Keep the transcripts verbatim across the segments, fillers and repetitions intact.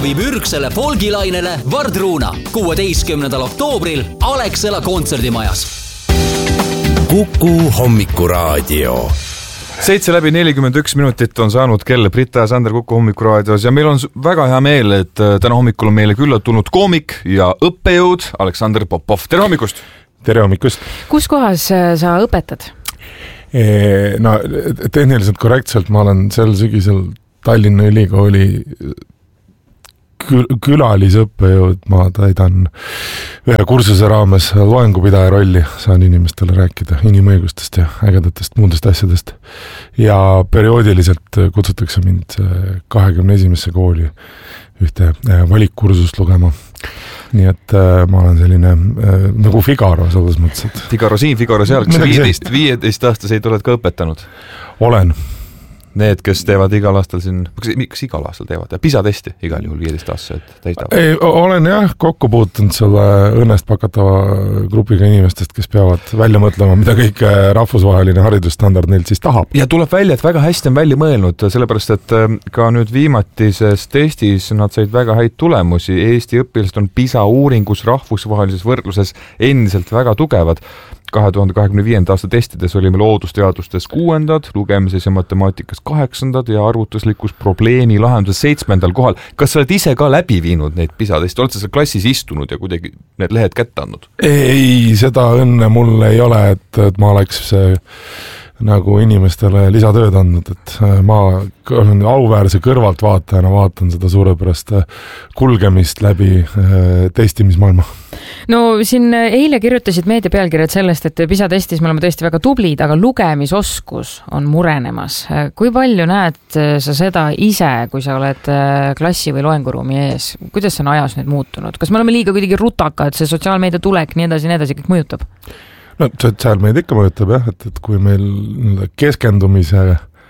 viib ürgsele folgilainele Vardruuna kuueteistkümnendal oktoobril Alexela kontserdimajas. Kuku hommikuraadio. Seitse läbi nelikümmend üks minutit on saanud kell. Brita ja Sander Kuku hommikuraadios ja meil on väga hea meel, et täna hommikul on meile külla tulnud koomik ja õppejõud Aleksandr Popov. Tere hommikust! Tere hommikust! Kus kohas sa õpetad? No tehniliselt korrektselt ma olen sel sügisel Tallinna Ülikooli külalisõppejõud, ma täidan ühe kursuse raames loengupidaja rolli, saan inimestele rääkida inimõigustest ja ägedatest muudest asjadest ja perioodiliselt kutsutakse mind kahekümne esimesse kooli ühte valikkursust lugema. Nii et äh, ma olen selline äh, nagu Figaro selles mõttes, et Figaro siin, Figaro seal, kas viieteist, viieteist aastaseid oled ka õpetanud? Olen. Need, kes teevad igal aastal siin, kas igal aastal teevad? Ja PISA testi igal juhul viieteist aastased täisdavad? Ei, olen jah kokku puutunud selle õnnest pakatava grupiga inimestest, kes peavad välja mõtlema, mida kõik rahvusvaheline haridusstandard neilt siis tahab. Ja tuleb välja, et väga hästi on välja mõelnud, sellepärast, et ka nüüd viimatises testis nad said väga häid tulemusi. Eesti õpilased on PISA uuringus rahvusvahelises võrdluses endiselt väga tugevad. kahe tuhande kahekümne viienda aasta testides oli meil loodusteadustes kuuendad, lugemises ja matemaatikas kaheksandad ja arvutuslikus probleemi lahenduses seitsmendal kohal. Kas sa oled ise ka läbi viinud neid PISA testi? Oled sa seal klassis istunud ja kuidagi need lehed kätte andnud? Ei, seda õnne mul ei ole, et, et ma oleks see, nagu inimestele lisatööd andnud, et ma olen auväärse kõrvalt vaatajana, vaatan seda suurepärast kulgemist läbi testimismaailma. No siin eile kirjutasid meedia pealkirjad sellest, et PISA testis me oleme tõesti väga tublid, aga lugemisoskus on murenemas. Kui palju näed sa seda ise, kui sa oled klassi või loenguruumi ees? Kuidas see on ajas nüüd muutunud? Kas me oleme liiga kuidagi rutaka, et see sotsiaalmeedia tulek nii edasi, nii edasi kõik mõjutab? No sotsiaalmeedia ikka mõjutab jah, et, et kui meil keskendumise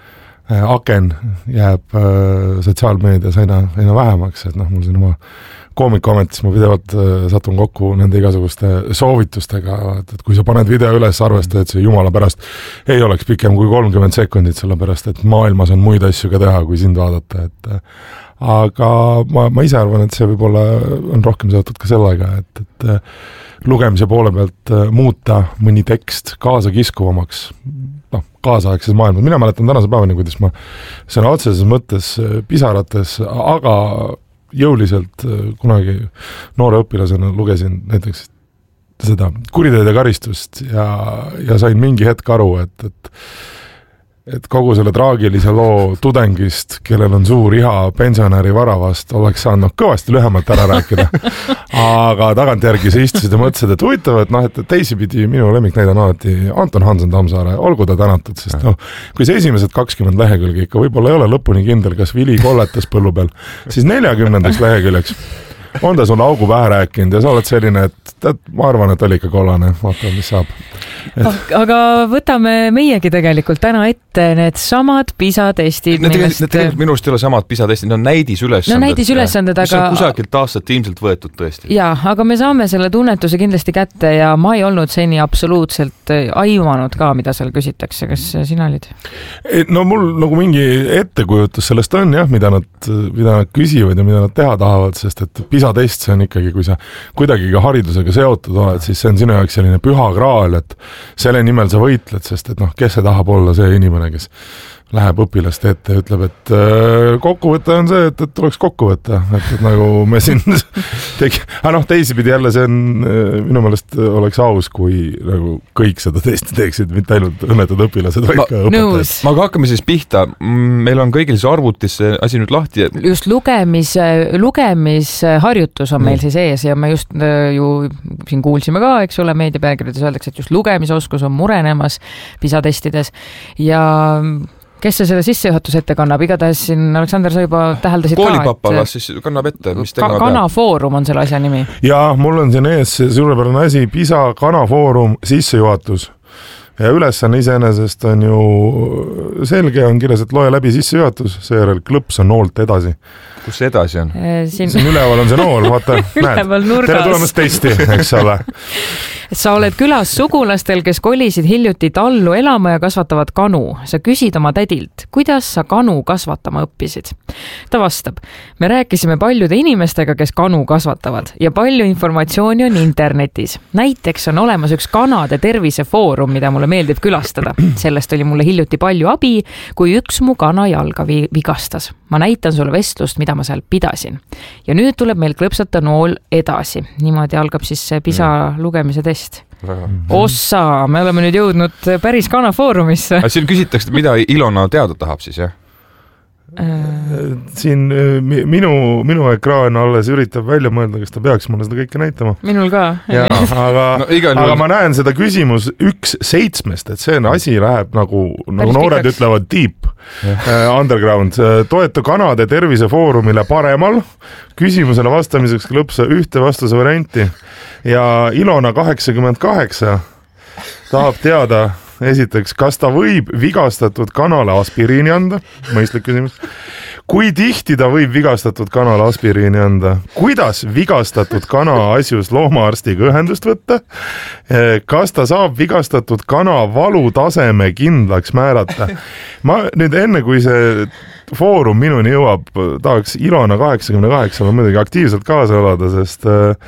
aken jääb sotsiaalmeedias aina, aina vähemaks, et noh, mul siin oma koomikuametis ma pidevalt satun kokku nende igasuguste soovitustega, et, et kui sa paned video üles, arvesta, et see jumala pärast ei oleks pikem kui kolmkümmend sekundit, sellepärast, et maailmas on muid asju ka teha, kui sind vaadata, et aga ma, ma ise arvan, et see võib-olla on rohkem seotud ka sellega, et, et lugemise poole pealt muuta mõni tekst kaasa kiskuvamaks, noh, kaasaegses maailmas. Mina mäletan tänase päevani, kuidas ma sõna otseses mõttes pisarates, aga jõuliselt kunagi noore õpilasena lugesin näiteks seda kuriteed ja karistust ja, ja sain mingi hetk aru, et, et et kogu selle traagilise loo tudengist, kellel on suur iha pensionäri varavast, oleks saanud kõvasti lühemalt ära rääkida. Aga tagantjärgi sa istusid ja mõtlesid, et huvitav, et noh, et teisipidi minu lemmiknäide on alati Anton Hansen Tammsaare, olgu ta tänatud, sest noh, kui see esimesed kakskümmend lehekülge ikka võib-olla ei ole lõpuni kindel, kas vili kolletas põllu peal, siis neljakümnendaks leheküljeks on ta sulle augu pähe rääkinud ja sa oled selline, et tead, ma arvan, et oli ikka kollane, vaata, mis saab. Et... Aga võtame meiegi tegelikult täna ette need samad PISA testid. Need millest... tegelikult minust ei ole samad PISA testid, need on näidisülesanded. No näidisülesanded, aga... Mis on kusagilt aastat ilmselt võetud tõesti. Jaa, aga me saame selle tunnetuse kindlasti kätte ja ma ei olnud seni absoluutselt aimanud ka, mida seal küsitakse. Kas sina olid? No mul nagu mingi ettekujutus sellest on jah, mida nad, mida nad küsivad ja mida nad teha tahavad, sest et PISA test see on ikkagi, kui sa kuidagi ka haridusega seotud oled, siis see on sinu jaoks selline püha kraal, et selle nimel sa võitled, sest et noh, kes see tahab olla see inimene, kes läheb õpilaste ette ja ütleb, et äh, kokkuvõte on see, et, et tuleks kokkuvõte, et, et nagu me siin tegi, aga noh, teisipidi jälle see on, minu meelest oleks aus, kui nagu kõik seda testi teeksid, mitte ainult õnnetud õpilased, vaid ka õpetajad. Ma aga hakkame siis pihta, meil on kõigil see arvutis see asi nüüd lahti. Just lugemis, lugemisharjutus on meil mm. siis ees ja me just ju siin kuulsime ka, eks ole, meediapealkirjades öeldakse, et just lugemisoskus on murenemas PISA testides ja kes see selle sissejuhatuse ette kannab? Igatahes siin, Aleksander, sa juba täheldasid Koolipapa ka, et siis kannab ette, mis ka, Kanafoorum on selle asja nimi. Ja mul on siin ees suurepärane asi, PISA Kanafoorum sissejuhatus. Ja ülesanne iseenesest on ju selge, on kirjas, et loe läbi sissejuhatus, seejärel klõps on noolt edasi. Kus see edasi on? Siin, siin üleval on see nool, vaata, näed, tere tulemast testi, eks ole. sa oled külas sugulastel, kes kolisid hiljuti tallu elama ja kasvatavad kanu. Sa küsid oma tädilt, kuidas sa kanu kasvatama õppisid? Ta vastab, me rääkisime paljude inimestega, kes kanu kasvatavad ja palju informatsiooni on internetis. Näiteks on olemas üks kanade tervisefoorum, mida mulle meeldib külastada. Sellest oli mulle hiljuti palju abi, kui üks mu kana jalga vigastas. Ma näitan sulle vestlust, mida ma seal pidasin. Ja nüüd tuleb meil klõpsata nool edasi. Niimoodi algab siis see PISA mm. lugemise test. Ossa, me oleme nüüd jõudnud päris kanafoorumisse. Siin küsitakse, mida Ilona teada tahab siis, jah? Siin minu, minu ekraan alles üritab välja mõelda, kas ta peaks mulle seda kõike näitama. Minul ka. Ja, aga, no, aga ma näen seda küsimus üks seitsmest, et see asi läheb nagu, nagu noored pikaks. Ütlevad deep uh, underground. Toetu kanade tervisefoorumile paremal. Küsimusele vastamiseks klõpsa ühte vastuse varianti. Ja Ilona kaheksakümmend kaheksa tahab teada esiteks, kas ta võib vigastatud kanale aspiriini anda? Mõistlik küsimus. Kui tihti ta võib vigastatud kanale aspiriini anda? Kuidas vigastatud kana asjus loomaarstiga ühendust võtta? Kas ta saab vigastatud kana valutaseme kindlaks määrata? Ma nüüd enne, kui see foorum minuni jõuab, tahaks Ilona kaheksakümmend kaheksa muidugi aktiivselt kaasa elada, sest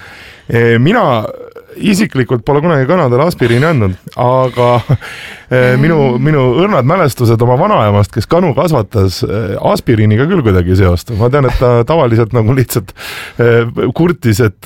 eh, mina isiklikult pole kunagi kanadele aspiriini andnud, aga eh, minu, minu õrnad mälestused oma vanaemast, kes kanu kasvatas, eh, aspiriiniga küll kuidagi seosta. Ma tean, et ta tavaliselt nagu lihtsalt eh, kurtis, et,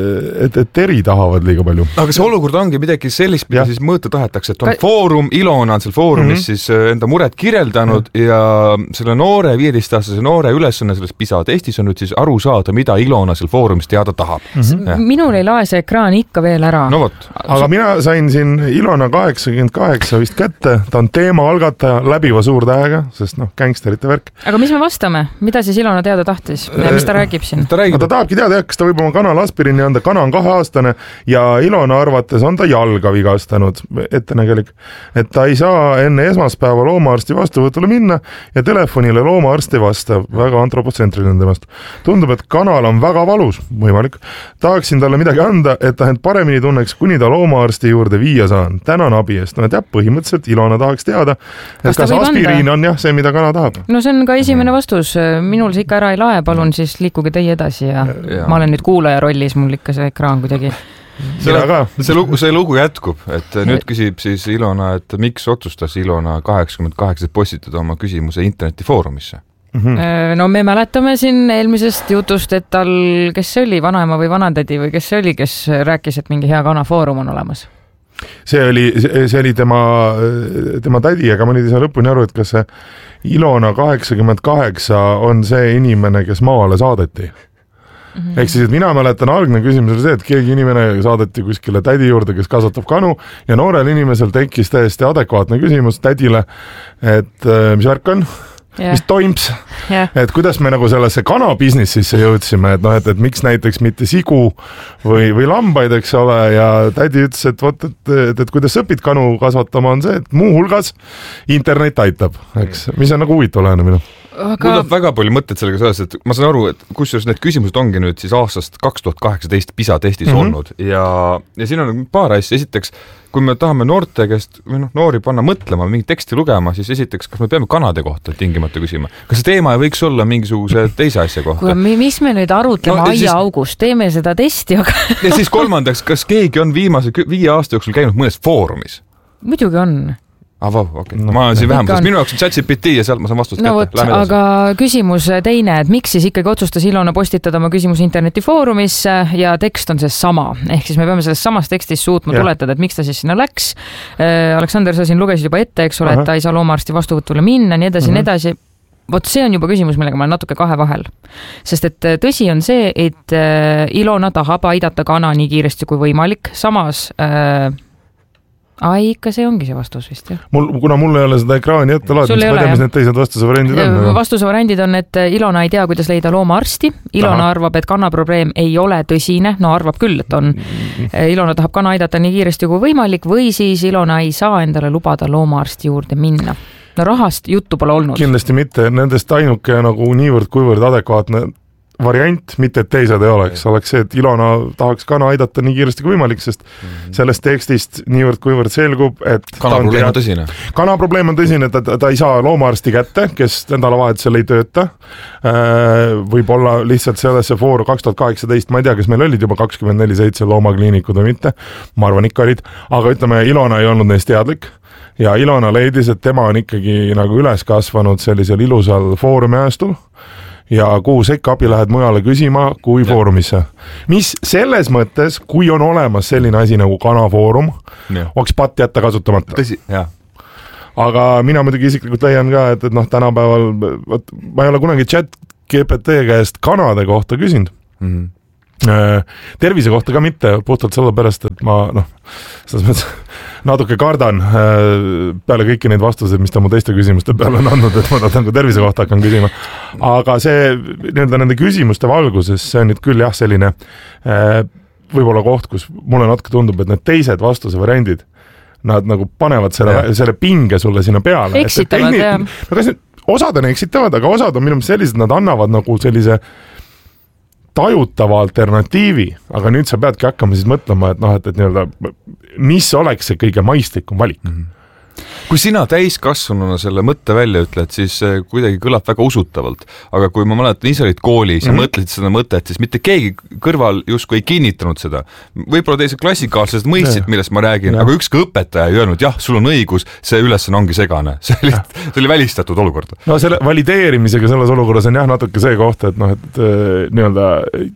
et, et teri tahavad liiga palju. Aga see olukord ongi midagi sellist, mida siis mõõta tahetakse, et on Ka... foorum, Ilona on seal foorumis mm -hmm. siis enda mured kirjeldanud mm -hmm. ja selle noore, viieteistaastase noore ülesanne selles PISA testis on nüüd siis aru saada, mida Ilona seal foorumis teada tahab. Mm -hmm. Minul ei lae see ekraan ikka veel ära. No võt. Aga mina sain siin Ilona kaheksakümmend kaheksa vist kätte, ta on teema algataja läbiva suurtähega, sest noh, gängsterite värk. Aga mis me vastame? Mida siis Ilona teada tahtis? Mis ta räägib siin? Ta, räägib... ta tahabki teada, jah, kas ta võib oma kanale aspiriini anda, kana on kaheaastane ja Ilona arvates on ta jalga vigastanud, ettenägelik, et ta ei saa enne esmaspäeva loomaarsti vastuvõtule minna ja telefonile loomaarst ei vasta, väga antropotsentriline temast. Tundub, et kanal on väga valus, võimalik. Tahaksin talle midagi anda, et ta end paremini tunneks, kuni ta loomaarsti juurde viia saan. Tänan abi eest. No, et jah, põhimõtteliselt Ilona tahaks teada, kas, kas aspiriin anda? On jah see, mida kana tahab. No see on ka esimene vastus. Minul see ikka ära ei lae, palun siis liikuge teie edasi ja, ja. Ma olen nüüd kuulaja rollis, mul ikka see ekraan kuidagi. See, see, lugu, see lugu jätkub, et nüüd küsib siis Ilona, et miks otsustas Ilona kaheksakümmend kaheksa postitada oma küsimuse internetifoorumisse? Mm-hmm. No me mäletame siin eelmisest jutust, et tal, kes see oli, vanaema või vanatädi või kes see oli, kes rääkis, et mingi hea kanafoorum on olemas? See oli, see oli tema, tema tädi, aga ma nüüd ei saa lõpuni aru, et kas see Ilona kaheksakümmend kaheksa on see inimene, kes maale saadeti. Mm-hmm. Ehk siis, et mina mäletan algne küsimus oli see, et keegi inimene saadeti kuskile tädi juurde, kes kasvatab kanu ja noorel inimesel tekkis täiesti adekvaatne küsimus tädile, et mis värk on? Yeah. Mis toims, yeah. Et kuidas me nagu sellesse kana-businessisse jõudsime, et noh, et, et miks näiteks mitte sigu või, või lambaid, eks ole, ja tädi ütles, et vot, et, et, et kuidas õpid kanu kasvatama on see, et muu hulgas internet aitab, eks, mis on nagu huvitav lähenemine. Aga... Mul on väga palju mõtted sellega selles, et ma saan aru, et kusjuures need küsimused ongi nüüd siis aastast kaks tuhat kaheksateist PISA testis mm -hmm. olnud ja, ja siin on paar asja. Esiteks, kui me tahame noorte käest või noh, noori panna mõtlema, mingit teksti lugema, siis esiteks, kas me peame kanade kohta tingimata küsima? Kas see teema ei võiks olla mingisuguse teise asja kohta? Kui, mis me nüüd arutleme no, aiaaugust, teeme seda testi, aga... ja siis kolmandaks, kas keegi on viimase viie aasta jooksul käinud mõnes foorumis? Muidugi on. Ah, vau, okei. Okay. No, ma olen siin vähem, minu jaoks on ChatGPT ja sealt ma saan vastust no, kätte. Võt, aga küsimus teine, et miks siis ikkagi otsustas Ilona postitada oma küsimus internetifoorumisse ja tekst on see sama. Ehk siis me peame selles samas tekstis suutma ja. Tuletada, et miks ta siis sinna läks. Aleksander, sa siin lugesid juba ette, eks ole, et ta ei saa loomaarsti vastuvõtule minna, nii edasi, nii edasi. Vot see on juba küsimus, millega ma olen natuke kahe vahel. Sest et tõsi on see, et Ilona tahab aidata kana nii kiiresti kui võimalik. Samas... Äh, Ai, ikka see ongi see vastus vist, jah. Mul, kuna mul ei ole seda ekraani ette laad, mis ma tea, mis need teised vastusevariandid on. Vastusevariandid on, et Ilona ei tea, kuidas leida loomaarsti. Ilona Aha. arvab, et kanaprobleem ei ole tõsine. No arvab küll, et on. Ilona tahab kana aidata nii kiiresti kui võimalik või siis Ilona ei saa endale lubada loomaarsti juurde minna. No rahast juttu pole olnud. Kindlasti mitte. Nendest ainuke nagu niivõrd kuivõrd adekvaatne variant, mitte et teised ei oleks, oleks see, et Ilona tahaks kana aidata nii kiiresti kui võimalik, sest mm-hmm. sellest tekstist niivõrd kuivõrd selgub, et kana probleem on tõsine. Kana probleem on tõsine, ta, ta, ta ei saa loomaarsti kätte, kes nädalavahetusel ei tööta. Võib-olla lihtsalt sellesse fooru kaks tuhat kaheksateist, ma ei tea, kas meil olid juba kakskümmend neli seitse loomakliinikud või mitte, ma arvan ikka olid, aga ütleme, Ilona ei olnud neist teadlik ja Ilona leidis, et tema on ikkagi nagu üles kasvanud sellisel ilusal foorumi ajastul ja kuhu sekka abi lähed mujale küsima kui ja. Foorumisse. Mis selles mõttes, kui on olemas selline asi nagu kanafoorum, oleks patt jätta kasutamata. Tõsi, jah. Aga mina muidugi isiklikult leian ka, et, et noh, tänapäeval võt, ma ei ole kunagi chat G P T käest kanade kohta küsinud. Mm-hmm. Tervise kohta ka mitte, puhtalt sellepärast, et ma noh, selles mõttes natuke kardan peale kõiki neid vastuseid, mis ta mu teiste küsimuste peale on andnud, et ma tahan ka tervise kohta hakkan küsima. Aga see nii-öelda nende küsimuste valguses, see on nüüd küll jah selline võib-olla koht, kus mulle natuke tundub, et need teised vastuse variandid, nad nagu panevad selle, selle pinge sulle sinna peale. Eksitavad, jah. Osad on eksitavad, aga osad on minu meelest sellised, nad annavad nagu sellise tajutava alternatiivi, aga nüüd sa peadki hakkama siis mõtlema, et noh, et, et nii-öelda, mis oleks see kõige maistlikum valik. Mm-hmm. Kui sina täiskasvanuna selle mõtte välja ütled, siis kuidagi kõlab väga usutavalt, aga kui ma mäletan, ise olid koolis ja mm-hmm. mõtlesid seda mõtet, siis mitte keegi kõrval justkui ei kinnitanud seda. Võib-olla teised klassikaalised mõistsid, millest ma räägin, ja. Aga ükski õpetaja ei öelnud, jah, sul on õigus, see ülesanne ongi segane. See oli, see oli välistatud olukord. No selle valideerimisega selles olukorras on jah natuke see koht, et noh, et nii-öelda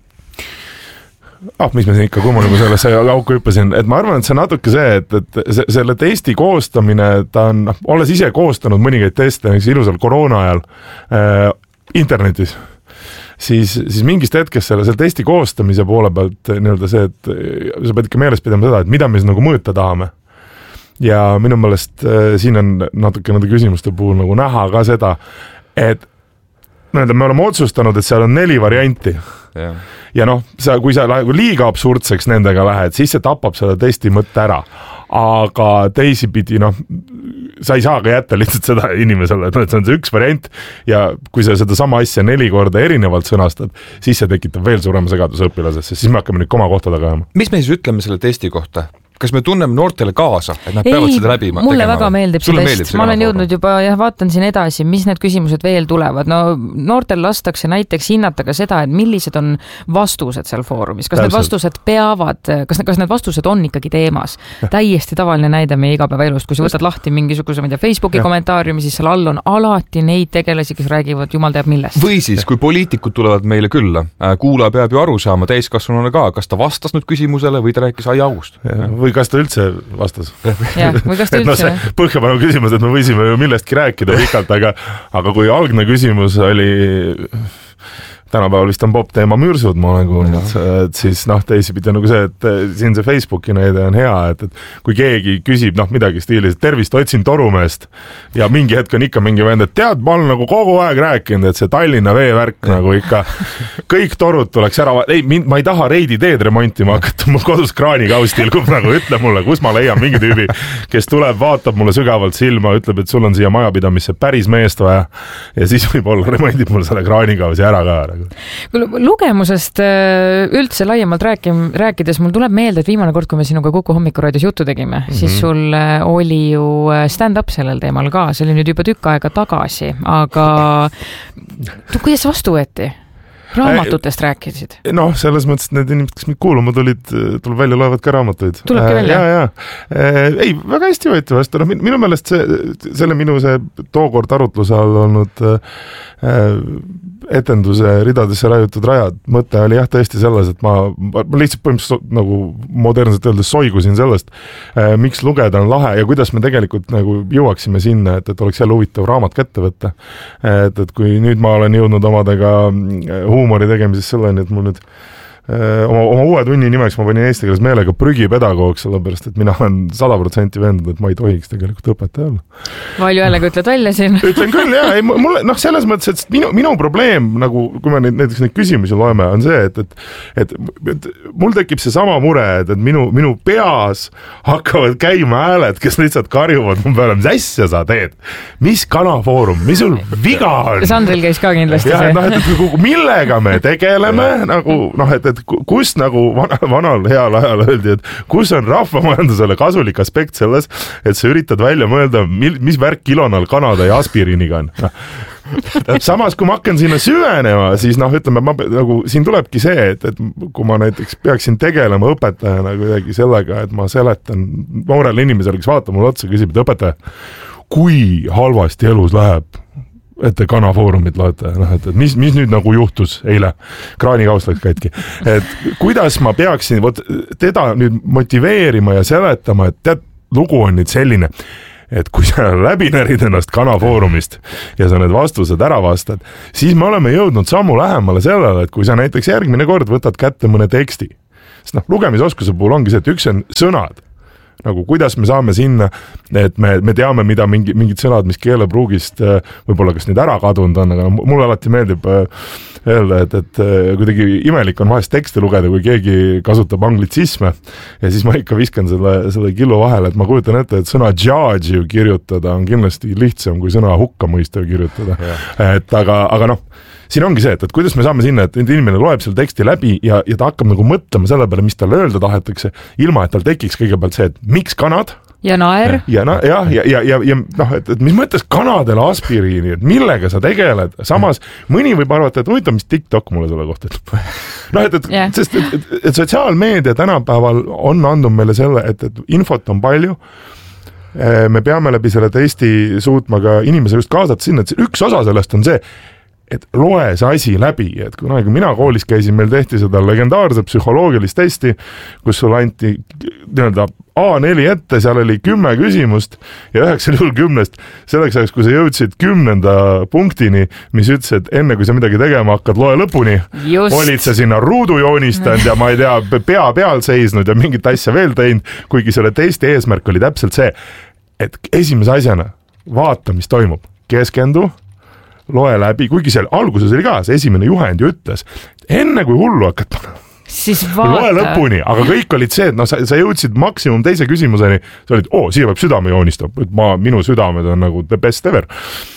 ah, mis me siin ikka kummuligu sellesse auku hüppasin, et ma arvan, et see natuke see, et, et selle testi koostamine, ta on, olles ise koostanud mõningaid teste, näiteks ilusal koroona ajal äh, internetis, siis, siis mingist hetkest selle, selle testi koostamise poole pealt nii-öelda see, et sa pead ikka meeles pidama seda, et mida me siis nagu mõõta tahame. Ja minu meelest äh, siin on natuke nende küsimuste puhul nagu näha ka seda, et me oleme otsustanud, et seal on neli varianti. Ja, ja noh, sa, kui sa liiga absurdseks nendega lähed, siis see tapab selle testi mõtte ära. Aga teisipidi, noh, sa ei saa ka jätta lihtsalt seda inimesele, et see on see üks variant ja kui sa seda sama asja neli korda erinevalt sõnastad, siis see tekitab veel suurema segaduse õpilases, sest siis me hakkame nüüd koma kohta taga jääma. Mis me siis ütleme selle testi kohta? Kas me tunneme noortele kaasa, et nad ei, peavad seda läbi mulle tegema? Väga meeldib see test. Ma olen jõudnud juba ja vaatan siin edasi, mis need küsimused veel tulevad. No noortel lastakse näiteks hinnata ka seda, et millised on vastused seal foorumis. Kas Täpselt. Need vastused peavad, kas, kas need vastused on ikkagi teemas? Ja. Täiesti tavaline näide meie igapäevaelust, kui sa võtad lahti mingisuguse ma ei tea, Facebooki ja. Kommentaariumi, siis seal all on alati neid tegelasi, kes räägivad jumal teab millest. Või siis, kui poliitikud tulevad meile külla, kuulaja peab ju aru saama täiskasvanuna ka, kas ta vastas nüüd küsimusele või ta rääkis aiaugust. Või kas ta üldse vastas? Jah, või kas ta üldse? No, põhjapanu küsimus, et me võisime ju millestki rääkida pikalt, aga, aga kui algne küsimus oli tänapäeval vist on pop teema mürsud, ma olen kuulnud, et siis noh, teisipidi on nagu see, et siin see Facebooki näide on hea, et, et kui keegi küsib noh, midagi stiilis, et tervist, otsin torumeest ja mingi hetk on ikka mingi vend, et tead, ma olen nagu kogu aeg rääkinud, et see Tallinna veevärk ja. Nagu ikka kõik torud tuleks ära, ei, ma ei taha reidi teed remontima hakata, mul kodus kraanikaus tilgub nagu, ütle mulle, kus ma leian mingi tüübi, kes tuleb, vaatab mulle sügavalt silma, ütleb, et sul on siia majapidamisse päris meest vaja ja siis võib-olla remondib mul selle kraanikausi ära ka. Lugemusest üldse laiemalt rääkim, rääkides, mul tuleb meelde, et viimane kord, kui me sinuga Kuku hommikuraadios juttu tegime, mm-hmm. siis sul oli ju stand-up sellel teemal ka, see oli nüüd juba tükk aega tagasi, aga kuidas vastu võeti? Raamatutest rääkisid? Noh, selles mõttes, et need inimesed, kes mind kuuluma tulid, tuleb välja, loevad ka raamatuid. Tulebki välja? Ja, ja. Ei, väga hästi võeti vastu. No, minu meelest see, selle minu see tookord arutluse all olnud etenduse ridadesse raiutud rajad. Mõte oli jah tõesti selles, et ma, ma lihtsalt põhimõtteliselt nagu modernselt öeldes soigusin sellest, miks lugeda on lahe ja kuidas me tegelikult nagu jõuaksime sinna, et, et oleks jälle huvitav raamat kätte võtta. Et, et kui nüüd ma olen jõudnud omadega huumori tegemises selleni, et mul nüüd oma, oma uue tunni nimeks ma panin eesti keeles meelega prügipedagoog, sellepärast et mina olen sada protsenti veendunud, et ma ei tohiks tegelikult õpetaja olla. Valju häälega ütled välja siin. Ütlen küll, jah, ei, mulle, noh, selles mõttes, et minu, minu probleem, nagu kui me neid, näiteks neid küsimusi loeme, on see, et, et, et, et mul tekib see sama mure, et, et minu, minu peas hakkavad käima hääled, kes lihtsalt karjuvad mu peale, mis asja sa teed? Mis kanafoorum? Mis sul viga on? Sandril käis ka kindlasti ja, see. No, et, et, millega me tegeleme, nagu, noh, et, et kus nagu vana, vanal heal ajal öeldi, et kus on rahvamajandusele kasulik aspekt selles, et sa üritad välja mõelda, mil, mis värk kilonal kanade ja aspiriiniga on. Samas, kui ma hakkan sinna süvenema, siis noh, ütleme, ma, nagu, siin tulebki see, et, et kui ma näiteks peaksin tegelema õpetajana kuidagi sellega, et ma seletan noorele inimesele, kes vaatab mulle otsa, küsib, et õpetaja, kui halvasti elus läheb, et te kanafoorumit loete, noh, et, et mis, mis nüüd nagu juhtus eile, kraanikaust läks katki, et kuidas ma peaksin võt, teda nüüd motiveerima ja seletama, et tead, lugu on nüüd selline, et kui sa läbi närid ennast kanafoorumist ja sa need vastused ära vastad, siis me oleme jõudnud sammu lähemale sellele, et kui sa näiteks järgmine kord võtad kätte mõne teksti, sest noh, lugemisoskuse puhul ongi see, et üks on sõnad, nagu kuidas me saame sinna, et me, me teame, mida mingi, mingid sõnad, mis keelepruugist võib-olla kas nüüd ära kadunud on, aga mulle alati meeldib öelda, et, et kuidagi imelik on vahest tekste lugeda, kui keegi kasutab anglitsisme ja siis ma ikka viskan selle, selle killu vahele, et ma kujutan ette, et sõna judge ju kirjutada on kindlasti lihtsam kui sõna hukkamõistu kirjutada. Yeah. Et aga, aga noh, siin ongi see, et, et kuidas me saame sinna, et inimene loeb selle teksti läbi ja, ja ta hakkab nagu mõtlema selle peale, mis talle öelda tahetakse, ilma et tal tekiks kõigepealt see, et miks kanad? Ja naer. Ja, na, ja, ja, ja, ja, ja noh, et, et mis mõttes kanadele aspiriini, et millega sa tegeled? Samas mõni võib arvata, et huvitav, mis TikTok mulle selle kohta ütleb. Noh, et, et, yeah. sest, et, et, et sotsiaalmeedia tänapäeval on andnud meile selle, et, et infot on palju, me peame läbi selle testi suutma ka inimese just kaasata sinna, et üks osa sellest on see, et loe see asi läbi, et kunagi mina koolis käisin, meil tehti seda legendaarset psühholoogilist testi, kus sul anti nii-öelda A neli ette, seal oli kümme küsimust ja üheksal juhul kümnest, selleks ajaks, kui sa jõudsid kümnenda punktini, mis ütles, et enne kui sa midagi tegema hakkad, loe lõpuni, just. Olid sa sinna ruudu joonistanud ja ma ei tea, pea peal seisnud ja mingit asja veel teinud, kuigi selle testi eesmärk oli täpselt see, et esimese asjana vaata, mis toimub, keskendu, loe läbi, kuigi seal alguses oli ka, see esimene juhend ju ütles, enne kui hullu hakkad siis vaata. Loe lõpuni, aga kõik olid see, et no, sa, sa jõudsid maksimum teise küsimuseni, sa olid, oo, siia peab südame joonistab, et ma, minu südamed on nagu the best ever.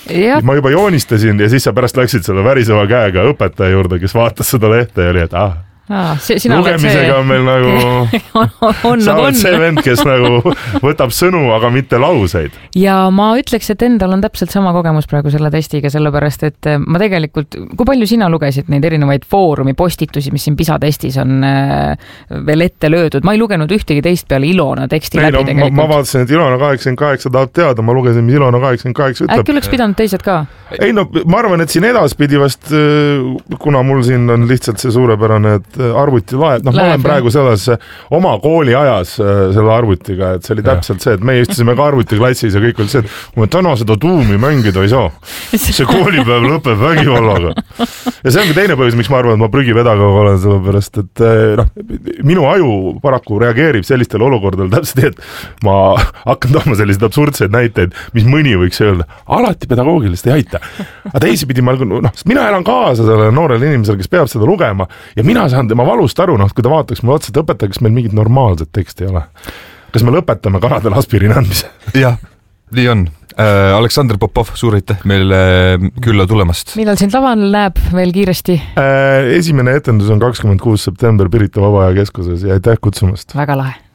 Ma juba joonistasin ja siis sa pärast läksid selle väriseva käega õpetaja juurde, kes vaatas seda lehte ja oli, et ah, Ah, sina lugemisega see... on meil nagu on, on, sa oled on. see vend, kes nagu võtab sõnu, aga mitte lauseid. Ja ma ütleks, et endal on täpselt sama kogemus praegu selle testiga, sellepärast, et ma tegelikult, kui palju sina lugesid neid erinevaid foorumi postitusi, mis siin PISA testis on äh, veel ette löödud? Ma ei lugenud ühtegi teist peale Ilona teksti ei, läbi no, tegelikult. Ma, ma vaatasin, et Ilona kaheksakümmend kaheksa tahab teada, ma lugesin, mis Ilona kaheksakümmend kaheksa ütleb. Äkki oleks pidanud teised ka? Ei no, ma arvan, et siin edaspidi vast, kuna mul siin on lihtsalt see suurepärane, et arvuti laeb, noh, ma olen praegu selles oma kooli ajas selle arvutiga, et see oli täpselt see, et me istusime ka arvutiklassis ja kõik oli see, et ma täna seda tuumi mängida ei saa. See koolipäev lõpeb vägivallaga. Ja see on ka teine põhjus, miks ma arvan, et ma prügipedagoog olen, sellepärast, et noh, minu aju paraku reageerib sellistele olukordadele täpselt nii, et ma hakkan tooma selliseid absurdseid näiteid, mis mõni võiks öelda, alati pedagoogilist ei aita. Aga teisipidi ma, noh, mina elan kaasa sellele noorele inimesele, kes peab seda lugema ja mina saan tema valust aru, noh, kui ta vaataks mulle otsa, et õpetaja, kas meil mingit normaalset teksti ei ole. Kas me lõpetame kanadele aspiriini andmise? Jah, nii on. Äh, Aleksandr Popov, suur aitäh meile külla tulemast. Millal sind laval näeb veel kiiresti? Äh, esimene etendus on kakskümmend kuus september Pirita Vabaaja keskuses ja aitäh kutsumast. Väga lahe.